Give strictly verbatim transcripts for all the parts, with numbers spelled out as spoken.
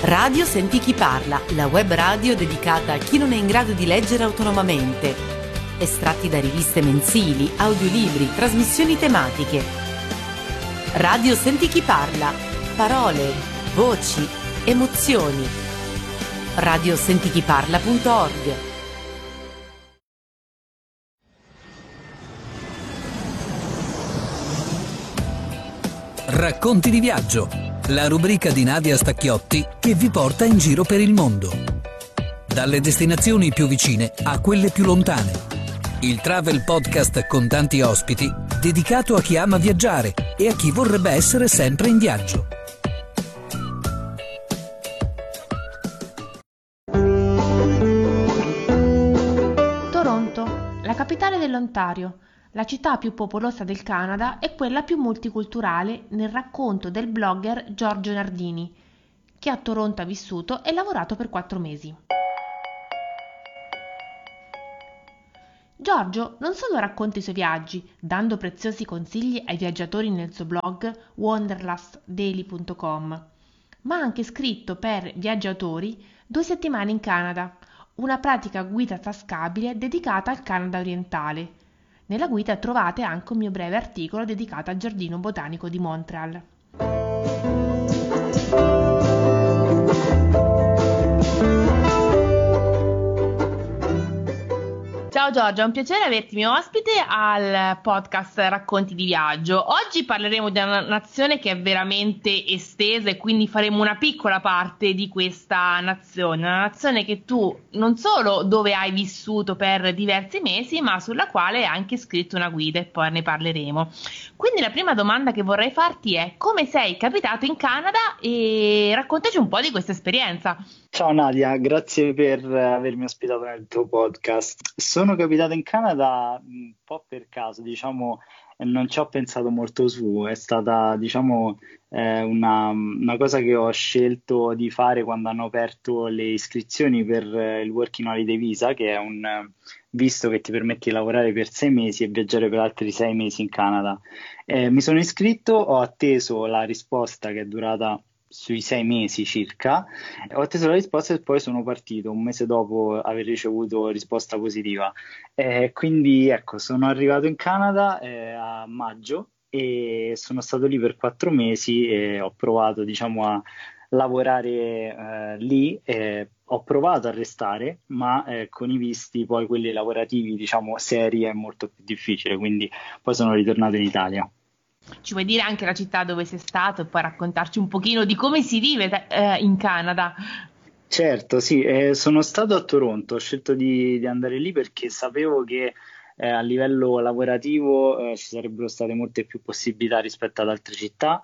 Radio Senti Chi Parla, la web radio dedicata a chi non è in grado di leggere autonomamente. Estratti da riviste mensili, audiolibri, trasmissioni tematiche. Radio Senti Chi Parla. Parole, voci, emozioni. radio senti chi parla punto org. Racconti di viaggio, la rubrica di Nadia Stacchiotti che vi porta in giro per il mondo. Dalle destinazioni più vicine a quelle più lontane. Il travel podcast con tanti ospiti, dedicato a chi ama viaggiare e a chi vorrebbe essere sempre in viaggio. Toronto, la capitale dell'Ontario. La città più popolosa del Canada è quella più multiculturale nel racconto del blogger Giorgio Nardini, che a Toronto ha vissuto e lavorato per quattro mesi. Giorgio non solo racconta i suoi viaggi, dando preziosi consigli ai viaggiatori nel suo blog wanderlust daily punto com, ma ha anche scritto per Viaggiatori Due settimane in Canada, una pratica guida tascabile dedicata al Canada orientale. Nella guida trovate anche un mio breve articolo dedicato al Giardino Botanico di Montreal. Ciao Giorgio, è un piacere averti mio ospite al podcast Racconti di Viaggio. Oggi parleremo di una nazione che è veramente estesa e quindi faremo una piccola parte di questa nazione, una nazione che tu non solo dove hai vissuto per diversi mesi, ma sulla quale hai anche scritto una guida e poi ne parleremo. Quindi la prima domanda che vorrei farti è: come sei capitato in Canada e raccontaci un po' di questa esperienza. Ciao Nadia, grazie per avermi ospitato nel tuo podcast. Sono capitato in Canada un po' per caso, diciamo, non ci ho pensato molto su, è stata, diciamo, eh, una, una cosa che ho scelto di fare quando hanno aperto le iscrizioni per il Working Holiday Visa, che è un visto che ti permette di lavorare per sei mesi e viaggiare per altri sei mesi in Canada. Eh, mi sono iscritto, ho atteso la risposta che è durata sui sei mesi circa, ho atteso la risposta e poi sono partito un mese dopo aver ricevuto risposta positiva. Eh, quindi ecco, sono arrivato in Canada eh, a maggio e sono stato lì per quattro mesi e ho provato, diciamo, a lavorare eh, lì. Eh, ho provato a restare, ma eh, con i visti poi quelli lavorativi, diciamo, seri è molto più difficile, quindi poi sono ritornato in Italia. Ci vuoi dire anche la città dove sei stato e poi raccontarci un pochino di come si vive eh, in Canada? Certo, sì, eh, sono stato a Toronto, ho scelto di, di andare lì perché sapevo che eh, a livello lavorativo eh, ci sarebbero state molte più possibilità rispetto ad altre città,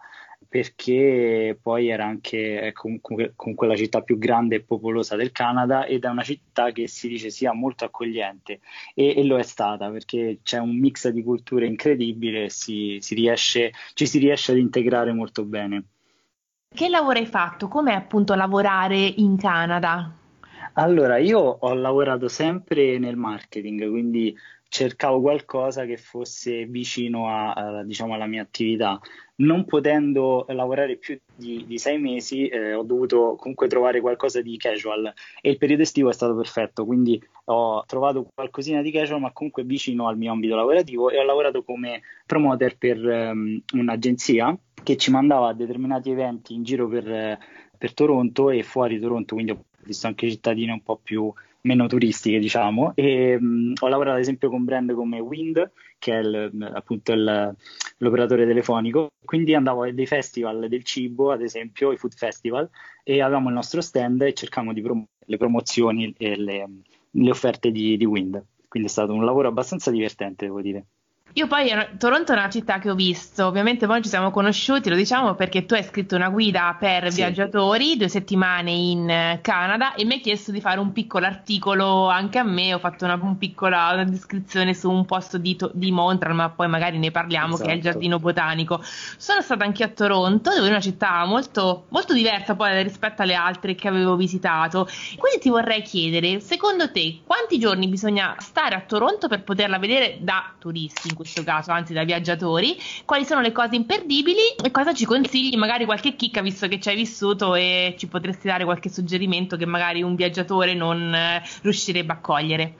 perché poi era anche eh, comunque, comunque la città più grande e popolosa del Canada ed è una città che si dice sia molto accogliente e, e lo è stata, perché c'è un mix di culture incredibile e si, si riesce, ci si riesce ad integrare molto bene. Che lavoro hai fatto? Com'è appunto lavorare in Canada? Allora, io ho lavorato sempre nel marketing, quindi cercavo qualcosa che fosse vicino a, a, diciamo, alla mia attività. Non potendo lavorare più di, di sei mesi, eh, ho dovuto comunque trovare qualcosa di casual e il periodo estivo è stato perfetto, quindi ho trovato qualcosina di casual ma comunque vicino al mio ambito lavorativo e ho lavorato come promoter per um, un'agenzia che ci mandava a determinati eventi in giro per, per Toronto e fuori Toronto, quindi ho visto anche cittadine un po' più meno turistiche, diciamo, e mh, ho lavorato ad esempio con brand come Wind, che è il, appunto il, l'operatore telefonico, quindi andavo a dei festival del cibo, ad esempio i food festival, e avevamo il nostro stand e cercavamo di promuovere le promozioni e le, le offerte di, di Wind, quindi è stato un lavoro abbastanza divertente, devo dire. Io poi, Toronto è una città che ho visto, ovviamente poi ci siamo conosciuti, lo diciamo perché tu hai scritto una guida per Sì. viaggiatori, due settimane in Canada, e mi hai chiesto di fare un piccolo articolo anche a me, ho fatto una, un piccola una descrizione su un posto di, di Montreal, ma poi magari ne parliamo, esatto, che è il Giardino Botanico. Sono stata anche a Toronto, dove è una città molto, molto diversa poi rispetto alle altre che avevo visitato, quindi ti vorrei chiedere, secondo te, quanti giorni bisogna stare a Toronto per poterla vedere da turisti in questo caso, anzi da viaggiatori, quali sono le cose imperdibili e cosa ci consigli, magari qualche chicca visto che ci hai vissuto e ci potresti dare qualche suggerimento che magari un viaggiatore non eh, riuscirebbe a cogliere.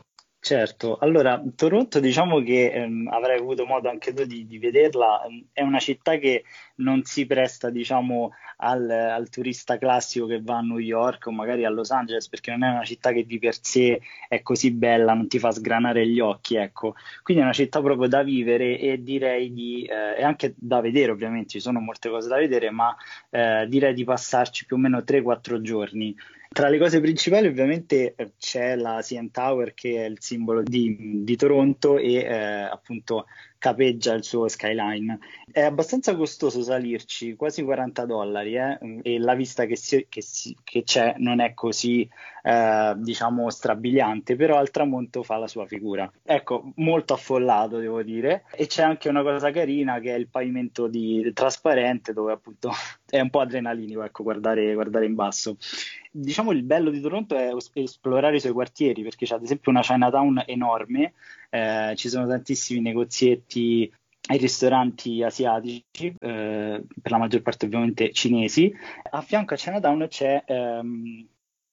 Certo, allora Toronto diciamo che ehm, avrai avuto modo anche tu di, di vederla, ehm, è una città che non si presta diciamo al, al turista classico che va a New York o magari a Los Angeles, perché non è una città che di per sé è così bella, non ti fa sgranare gli occhi, ecco. Quindi è una città proprio da vivere e direi di, eh, e anche da vedere ovviamente, ci sono molte cose da vedere, ma eh, direi di passarci più o meno tre quattro giorni. Tra le cose principali ovviamente eh, c'è la C N Tower che è il simbolo di, di Toronto e eh, appunto capeggia il suo skyline. È abbastanza costoso salirci, quasi quaranta dollari, eh, e la vista che, si- che si- che c'è non è così eh, diciamo strabiliante, però al tramonto fa la sua figura. Ecco, molto affollato devo dire, e c'è anche una cosa carina che è il pavimento di- trasparente dove appunto è un po' adrenalinico, ecco, guardare, guardare in basso. Diciamo il bello di Toronto è os- esplorare i suoi quartieri, perché c'è ad esempio una Chinatown enorme, eh, ci sono tantissimi negozietti e ristoranti asiatici, eh, per la maggior parte ovviamente cinesi. A fianco a Chinatown c'è ehm,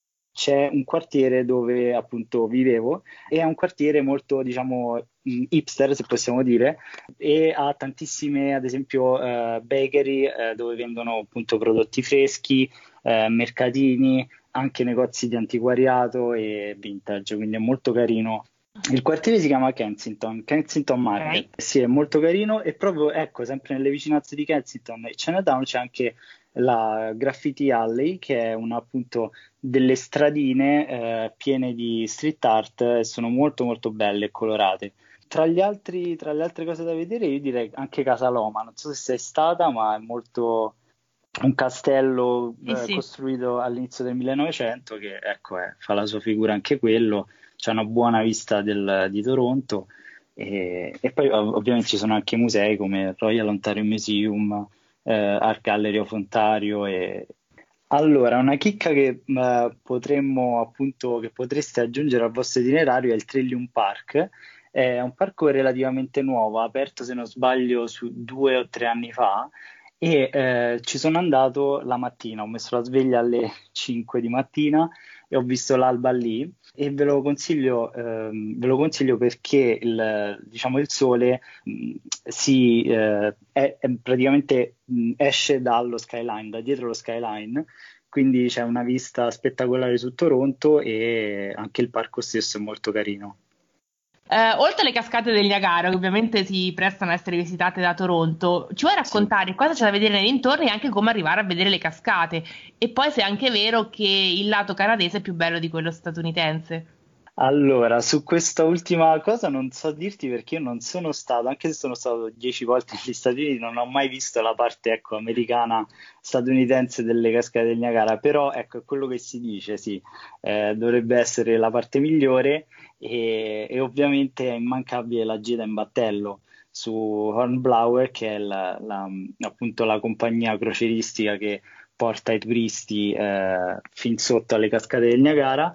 c'è un quartiere dove appunto vivevo e è un quartiere molto, diciamo, mh, hipster, se possiamo dire, e ha tantissime, ad esempio, eh, bakery eh, dove vendono appunto prodotti freschi, eh, mercatini, anche negozi di antiquariato e vintage, quindi è molto carino. Il quartiere si chiama Kensington, Kensington Market. Ok. Sì, è molto carino e proprio, ecco, sempre nelle vicinanze di Kensington e Chinatown c'è anche la Graffiti Alley, che è una, appunto delle stradine eh, piene di street art e sono molto molto belle e colorate. Tra gli altri, tra le altre cose da vedere, io direi anche Casa Loma, non so se sei stata, ma è molto un castello Sì, eh, sì. costruito all'inizio del millenovecento che ecco, eh, fa la sua figura anche quello, c'è una buona vista del- di Toronto e, e poi ov- ovviamente ci sono anche musei come Royal Ontario Museum, eh, Art Gallery of Ontario e... Allora, una chicca che eh, potremmo appunto che potreste aggiungere al vostro itinerario è il Trillium Park. È un parco relativamente nuovo, aperto se non sbaglio su due o tre anni fa e eh, ci sono andato la mattina, ho messo la sveglia alle cinque di mattina e ho visto l'alba lì e ve lo consiglio, ehm, ve lo consiglio perché il, diciamo, il sole mh, si, eh, è- è praticamente mh, esce dallo skyline, da dietro lo skyline, quindi c'è una vista spettacolare su Toronto e anche il parco stesso è molto carino. Eh, oltre alle cascate del Niagara, che ovviamente si prestano a essere visitate da Toronto, ci vuoi Sì. raccontare cosa c'è da vedere nei dintorni e anche come arrivare a vedere le cascate? E poi se è anche vero che il lato canadese è più bello di quello statunitense. Allora, su questa ultima cosa non so dirti perché io non sono stato, anche se sono stato dieci volte negli Stati Uniti, non ho mai visto la parte, ecco, americana, statunitense delle cascate del Niagara, però ecco, è quello che si dice, sì, eh, dovrebbe essere la parte migliore e, e ovviamente è immancabile la gita in battello su Hornblower, che è la- la- appunto la compagnia crocieristica che porta i turisti eh, fin sotto alle cascate del Niagara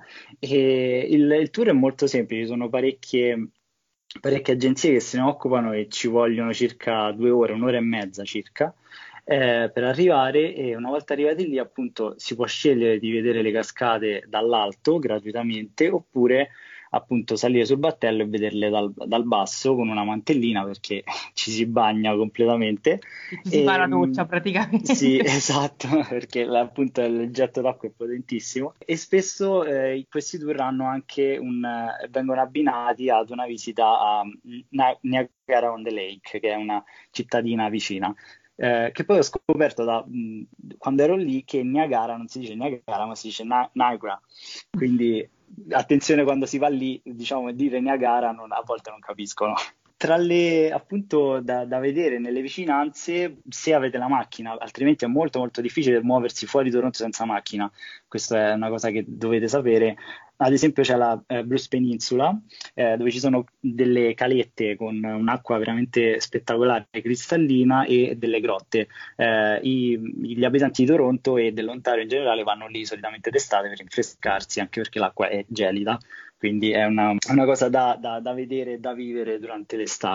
e il, il tour è molto semplice, ci sono parecchie, parecchie agenzie che se ne occupano e ci vogliono circa due ore, un'ora e mezza circa eh, per arrivare e una volta arrivati lì appunto si può scegliere di vedere le cascate dall'alto gratuitamente oppure appunto salire sul battello e vederle dal, dal basso con una mantellina perché ci si bagna completamente. Ci si fa la doccia Ehm, sì, praticamente. esatto, perché la- appunto il getto d'acqua è potentissimo e spesso eh, questi tour hanno anche un, eh, vengono abbinati ad una visita a Na- Niagara on the Lake, che è una cittadina vicina. Eh, che poi ho scoperto da, mh, quando ero lì che Niagara non si dice Niagara, ma si dice Na- Niagara. Quindi attenzione quando si va lì, diciamo, dire Niagara non- a volte non capiscono. Tra le appunto da, da vedere nelle vicinanze, se avete la macchina, altrimenti è molto molto difficile muoversi fuori Toronto senza macchina. Questa è una cosa che dovete sapere. Ad esempio c'è la eh, Bruce Peninsula, eh, dove ci sono delle calette con un'acqua veramente spettacolare, cristallina e delle grotte. Eh, i- gli abitanti di Toronto e dell'Ontario in generale vanno lì solitamente d'estate per rinfrescarsi, anche perché l'acqua è gelida, quindi è una, una cosa da, da- da vedere e da vivere durante l'estate.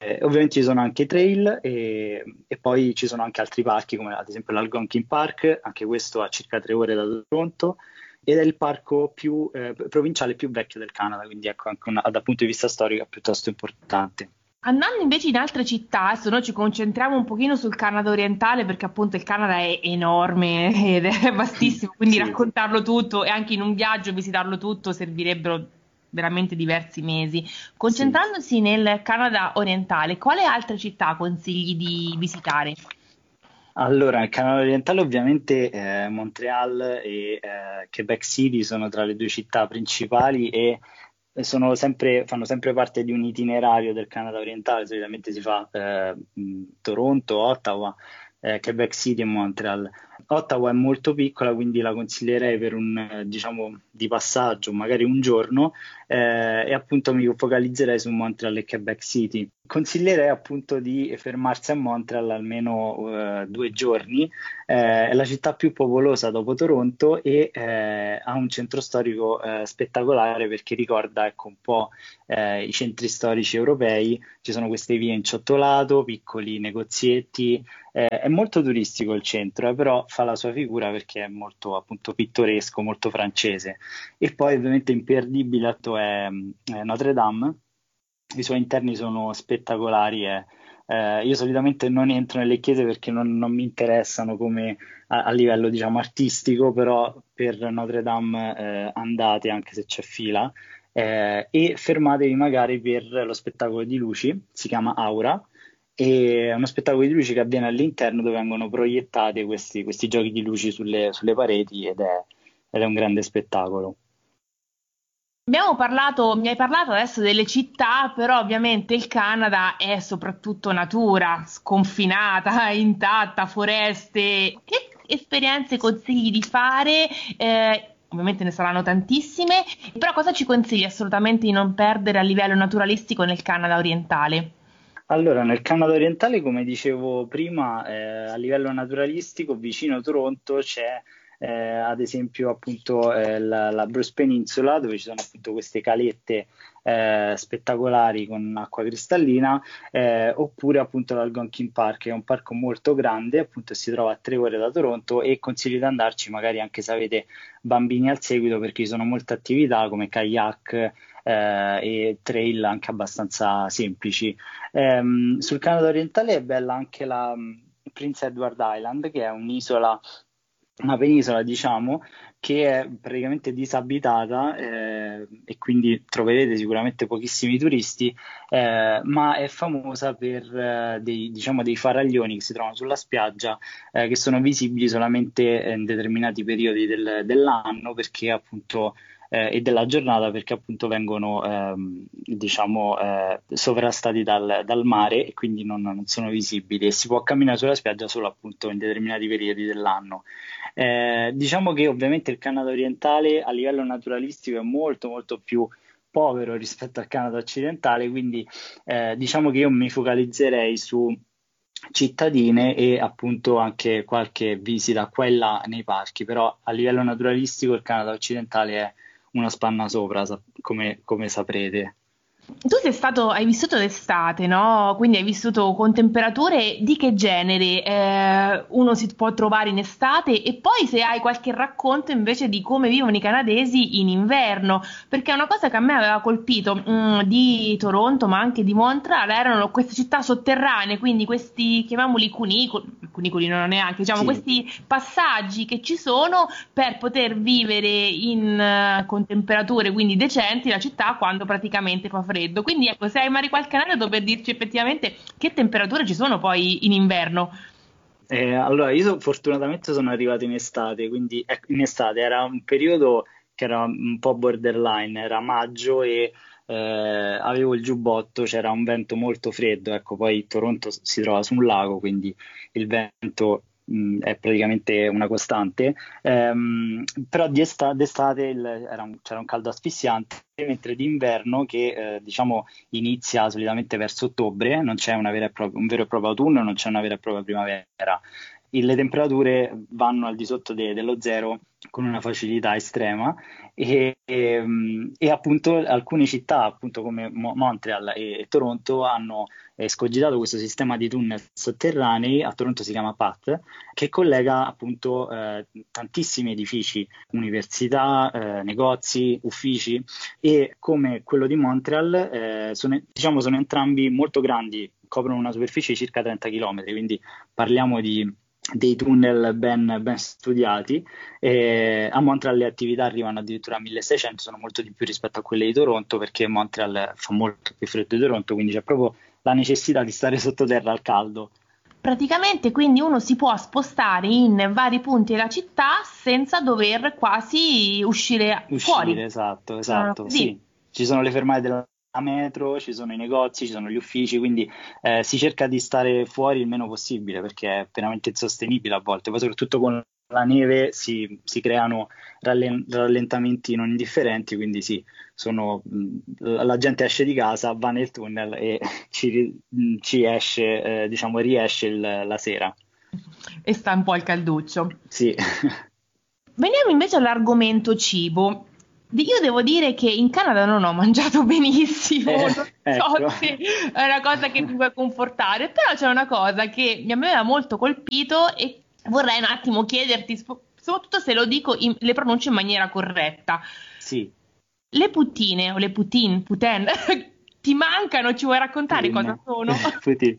eh, ovviamente ci sono anche i trail e, e poi ci sono anche altri parchi come ad esempio l'Algonquin Park, anche questo a circa tre ore da Toronto, ed è il parco più eh, provinciale più vecchio del Canada, quindi ecco anche una, dal punto di vista storico piuttosto importante. Andando invece in altre città, adesso noi ci concentriamo un pochino sul Canada orientale perché appunto il Canada è enorme ed è vastissimo, quindi Sì, raccontarlo tutto e anche in un viaggio visitarlo tutto servirebbero veramente diversi mesi. sì. Concentrandosi nel Canada orientale, quale altre città consigli di visitare? Allora, nel Canada orientale ovviamente eh, Montreal e eh, Quebec City sono tra le due città principali e sono sempre, fanno sempre parte di un itinerario del Canada orientale, solitamente si fa eh, mh, Toronto, Ottawa, eh, Quebec City e Montreal. Ottawa è molto piccola, quindi la consiglierei per un, eh, diciamo, di passaggio, magari un giorno, eh, e appunto mi focalizzerei su Montreal e Quebec City. Consiglierei appunto di fermarsi a Montreal almeno eh, due giorni, eh, è la città più popolosa dopo Toronto e eh, ha un centro storico eh, spettacolare perché ricorda ecco, un po' eh, i centri storici europei, ci sono queste vie in ciottolato, piccoli negozietti, eh, è molto turistico il centro, eh, però fa la sua figura perché è molto appunto pittoresco, molto francese. E poi ovviamente imperdibile atto è, è Notre Dame, i suoi interni sono spettacolari e eh, io solitamente non entro nelle chiese perché non, non mi interessano come a, a livello diciamo artistico, però per Notre Dame eh, andate anche se c'è fila eh, e fermatevi magari per lo spettacolo di luci, si chiama Aura. E è uno spettacolo di luci che avviene all'interno dove vengono proiettate questi, questi giochi di luci sulle, sulle pareti ed è, ed è un grande spettacolo. Abbiamo parlato, mi hai parlato adesso delle città, però ovviamente il Canada è soprattutto natura, sconfinata, intatta, foreste. Che esperienze consigli di fare? Eh, ovviamente ne saranno tantissime, però cosa ci consigli assolutamente di non perdere a livello naturalistico nel Canada orientale? Allora, nel Canada orientale, come dicevo prima, eh, a livello naturalistico, vicino a Toronto c'è eh, ad esempio appunto eh, la, la Bruce Peninsula, dove ci sono appunto queste calette eh, spettacolari con acqua cristallina, eh, oppure appunto l'Algonquin Park, che è un parco molto grande, appunto si trova a tre ore da Toronto e consiglio di andarci magari anche se avete bambini al seguito, perché ci sono molte attività come kayak eh, e trail anche abbastanza semplici. Ehm, sul Canada orientale è bella anche la mh, Prince Edward Island, che è un'isola, una penisola, diciamo, che è praticamente disabitata eh, e quindi troverete sicuramente pochissimi turisti, eh, ma è famosa per eh, dei, diciamo, dei faraglioni che si trovano sulla spiaggia, eh, che sono visibili solamente in determinati periodi del- dell'anno perché appunto eh, e della giornata perché appunto vengono ehm, diciamo eh, sovrastati dal, dal mare e quindi non, non sono visibili e si può camminare sulla spiaggia solo appunto in determinati periodi dell'anno. Eh, diciamo che ovviamente il Canada orientale a livello naturalistico è molto molto più povero rispetto al Canada occidentale, quindi eh, diciamo che io mi focalizzerei su cittadine e appunto anche qualche visita qua e là nei parchi, però a livello naturalistico il Canada occidentale è una spanna sopra, sa- come, come saprete. Tu sei stato, hai vissuto d'estate, no? Quindi hai vissuto con temperature di che genere eh, uno si può trovare in estate e poi se hai qualche racconto invece di come vivono i canadesi in inverno, perché una cosa che a me aveva colpito mh, di Toronto ma anche di Montreal erano queste città sotterranee, quindi questi, chiamiamoli cunicoli, cunicoli non neanche, diciamo Sì. questi passaggi che ci sono per poter vivere in, eh, con temperature quindi decenti la città quando praticamente fa freddo. Quindi ecco, se hai magari qualche aneddoto per dirci effettivamente che temperature ci sono poi in inverno. Eh, allora, io so- fortunatamente sono arrivato in estate, quindi ecco, in estate era un periodo che era un po' borderline, era maggio e eh, avevo il giubbotto, c'era un vento molto freddo, ecco, poi Toronto s- si trova su un lago, quindi il vento mh, è praticamente una costante. Ehm, però di esta- d'estate il- era un- c'era un caldo asfissiante, mentre d'inverno che eh, diciamo inizia solitamente verso ottobre, non c'è una vera e propria- un vero e proprio autunno, non c'è una vera e propria primavera. E le temperature vanno al di sotto de- dello zero con una facilità estrema e, e, e appunto alcune città appunto come Mo- Montreal e, e Toronto hanno eh, escogitato questo sistema di tunnel sotterranei. A Toronto si chiama P A T, che collega appunto eh, tantissimi edifici, università, eh, negozi, uffici, e come quello di Montreal eh, sono, diciamo, sono entrambi molto grandi, coprono una superficie di circa trenta chilometri, quindi parliamo di dei tunnel ben, ben studiati. E a Montreal le attività arrivano addirittura a milleseicento, sono molto di più rispetto a quelle di Toronto, perché Montreal fa molto più freddo di Toronto, quindi c'è proprio la necessità di stare sottoterra al caldo. Praticamente quindi uno si può spostare in vari punti della città senza dover quasi uscire fuori. Uscire, esatto, Ah, esatto, così. sì. Ci sono le fermate della metro, ci sono i negozi, ci sono gli uffici, quindi eh, si cerca di stare fuori il meno possibile perché è veramente insostenibile a volte. Poi soprattutto con la neve si, si creano rallen- rallentamenti non indifferenti, quindi sì, sono, mh, la la gente esce di casa, va nel tunnel e ci, ri- mh, ci esce, eh, diciamo, riesce il- la sera. E sta un po' al calduccio. Sì. Veniamo invece all'argomento cibo. Io devo dire che in Canada non ho mangiato benissimo, Eh, non so ecco. se è una cosa che ti può confortare, però c'è una cosa che mi aveva molto colpito e vorrei un attimo chiederti, sp- soprattutto se lo dico, in- le pronuncio in maniera corretta. Sì, Le puttine o le poutine, poutine, ti mancano? Ci vuoi raccontare cosa Putin. sono? Putin.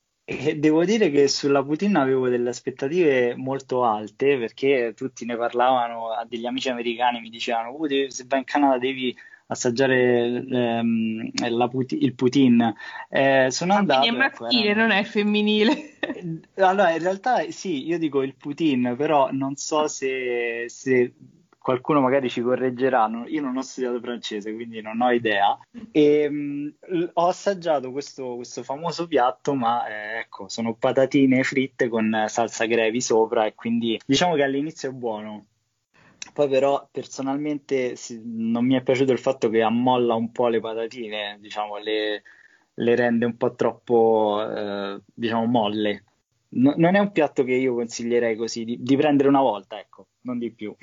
E devo dire che sulla Putin avevo delle aspettative molto alte perché tutti ne parlavano, a degli amici americani mi dicevano: "Uh, devi- se vai in Canada devi assaggiare ehm, la Puti- il Putin." Eh, sono Ah, quindi è andato, ecco, maschile, erano... non è femminile. Eh, Allora, in realtà sì, io dico il Putin, però non so se, se qualcuno magari ci correggerà. non- Io non ho studiato francese, quindi non ho idea. E, mh, l- ho assaggiato questo, questo famoso piatto, ma eh, ecco, sono patatine fritte con eh, salsa gravy sopra, e quindi diciamo che all'inizio è buono. Poi però personalmente sì, non mi è piaciuto il fatto che ammolla un po' le patatine, diciamo, le, le rende un po' troppo, eh, diciamo, molle. No- non è un piatto che io consiglierei così, di, di prendere una volta, ecco, non di più.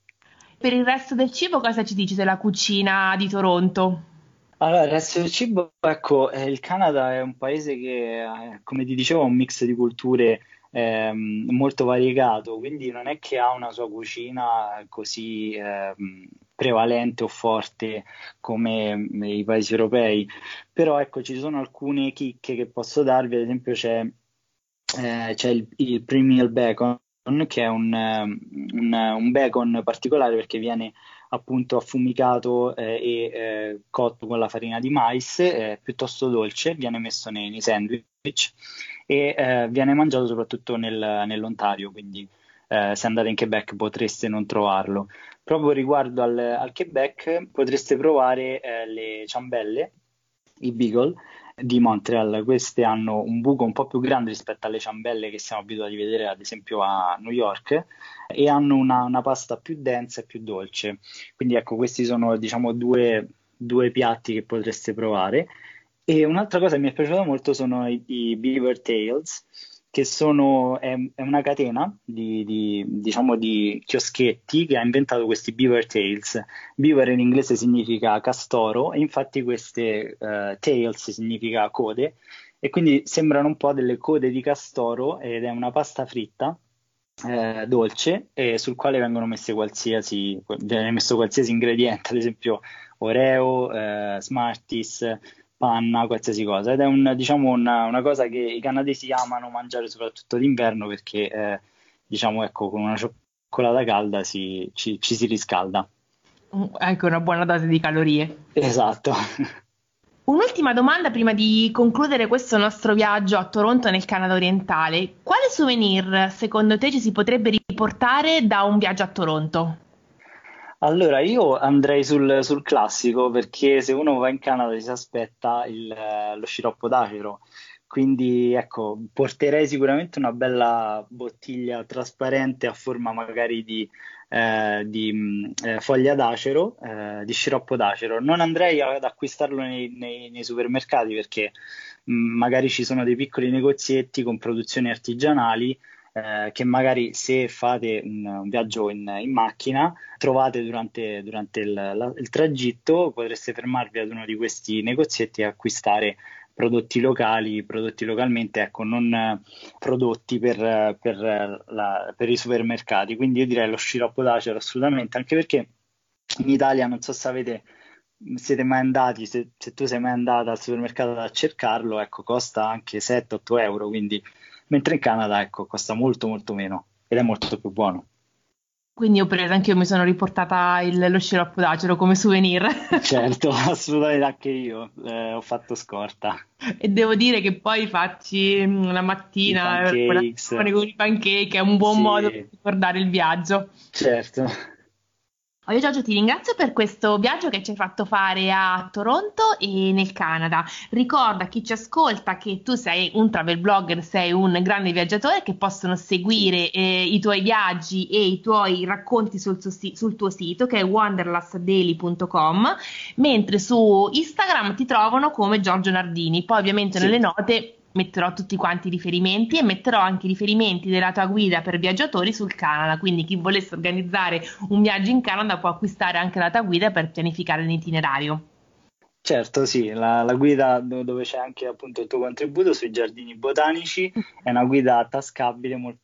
Per il resto del cibo, cosa ci dici della cucina di Toronto? Allora, il resto del cibo, ecco, eh, il Canada è un paese che, eh, come ti dicevo, ha un mix di culture ehm, molto variegato, quindi non è che ha una sua cucina così ehm, prevalente o forte come mm, i paesi europei. Però ecco, ci sono alcune chicche che posso darvi. Ad esempio c'è eh, c'è il, il premium bacon, che è un, ehm, un- un bacon particolare perché viene appunto affumicato eh, e eh, cotto con la farina di mais, è piuttosto dolce, viene messo nei, nei sandwich e eh, viene mangiato soprattutto nel- nell'Ontario, quindi eh, se andate in Quebec potreste non trovarlo. Proprio riguardo al, al Quebec, potreste provare eh, le ciambelle, i beagle di Montreal. Queste hanno un buco un po' più grande rispetto alle ciambelle che siamo abituati a vedere ad esempio a New York, e hanno una, una pasta più densa e più dolce. Quindi ecco, questi sono diciamo due, due piatti che potreste provare. E un'altra cosa che mi è piaciuta molto sono i, i Beaver Tails, che sono, è, è una catena di, di, diciamo, di chioschetti che ha inventato questi Beaver Tails. Beaver in inglese significa castoro, e infatti queste eh, tails significa code, e quindi sembrano un po' delle code di castoro, ed è una pasta fritta eh, dolce, e sul quale vengono messe qualsiasi, viene messo qualsiasi ingrediente, ad esempio Oreo, eh, Smarties, panna, qualsiasi cosa. Ed è un, diciamo, una, una cosa che i canadesi amano mangiare soprattutto d'inverno perché, eh, diciamo, ecco, con una cioccolata calda si- ci ci si riscalda. Mm, Ecco, una buona dose di calorie. Esatto. Un'ultima domanda prima di concludere questo nostro viaggio a Toronto nel Canada orientale. Quale souvenir secondo te ci si potrebbe riportare da un viaggio a Toronto? Allora, io andrei sul, sul classico, perché se uno va in Canada si aspetta il, eh, lo sciroppo d'acero. Quindi ecco, porterei sicuramente una bella bottiglia trasparente a forma magari di, eh, di, mh, eh, foglia d'acero, eh, di sciroppo d'acero. Non andrei ad acquistarlo nei, nei- nei supermercati perché mh, magari ci sono dei piccoli negozietti con produzioni artigianali, eh, che magari se fate un, un viaggio in, in macchina, trovate durante, durante il, la, il tragitto, potreste fermarvi ad uno di questi negozietti e acquistare prodotti locali, prodotti localmente, ecco, non eh, prodotti per, per, la, per i supermercati. Quindi io direi lo sciroppo d'acero assolutamente, anche perché in Italia, non so se avete, siete mai andati, se, se tu sei mai andata al supermercato a cercarlo, ecco, costa anche sette otto euro, quindi, mentre in Canada, ecco, costa molto molto meno ed è molto più buono. Quindi ho preso, anche io mi sono riportata il- lo sciroppo d'acero come souvenir. Certo, assolutamente anche io, eh, ho fatto scorta. E devo dire che poi facci mm, la I mattina eh, pancakes, colazione con i pancake, è un buon modo per sì, ricordare il viaggio. certo. Io Giorgio ti ringrazio per questo viaggio che ci hai fatto fare a Toronto e nel Canada. Ricorda a chi ci ascolta che tu sei un travel blogger, sei un grande viaggiatore, che possono Sì. seguire eh, i tuoi viaggi e i tuoi racconti sul, tuo si- sul tuo sito, che è wanderlust daily punto com, mentre su Instagram ti trovano come Giorgio Nardini. Poi ovviamente Sì. nelle note metterò tutti quanti i riferimenti e metterò anche i riferimenti della tua guida per viaggiatori sul Canada, quindi chi volesse organizzare un viaggio in Canada può acquistare anche la tua guida per pianificare l'itinerario. Certo, sì, la, la guida do- dove c'è anche appunto il tuo contributo sui giardini botanici è una guida tascabile, molto